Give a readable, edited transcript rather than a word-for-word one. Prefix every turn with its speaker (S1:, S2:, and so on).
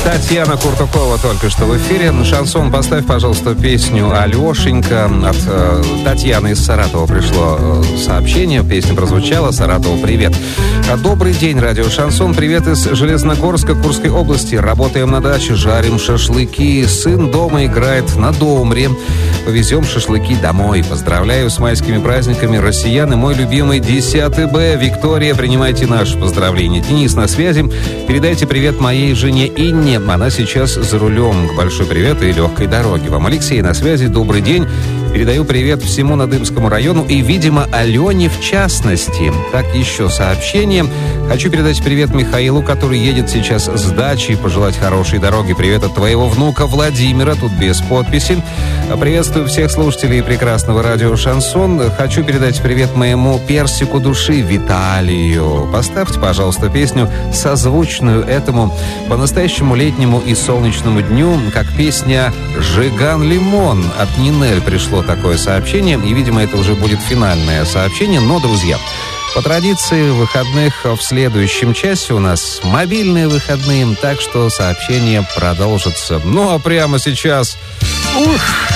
S1: Татьяна Куртукова только что в эфире. Шансон, поставь, пожалуйста, песню «Алешенька». От Татьяны из Саратова пришло сообщение. Песня прозвучала. Саратову привет. Добрый день, радио «Шансон». Привет из Железногорска, Курской области. Работаем на даче, жарим шашлыки. Сын дома играет на домре. Повезем шашлыки домой. Поздравляю с майскими праздниками россиян и мой любимый 10 Б. Виктория, принимайте наше поздравление. Денис на связи. Передайте привет моей жене Инне. Она сейчас за рулем. Большой привет и легкой дороги вам. Алексей на связи. Добрый день. Передаю привет всему Надымскому району и, видимо, Алене в частности. Так, еще сообщение. Хочу передать привет Михаилу, который едет сейчас с дачи, и пожелать хорошей дороги. Привет от твоего внука Владимира, тут без подписи. Приветствую всех слушателей прекрасного радио «Шансон». Хочу передать привет моему персику души Виталию. Поставьте, пожалуйста, песню, созвучную этому по-настоящему летнему и солнечному дню, как песня «Жиган Лимон». От Нинель пришло такое сообщение, и, видимо, это уже будет финальное сообщение. Но, друзья, по традиции выходных в следующем часе у нас мобильные выходные, так что сообщение продолжится. Ну, а прямо сейчас...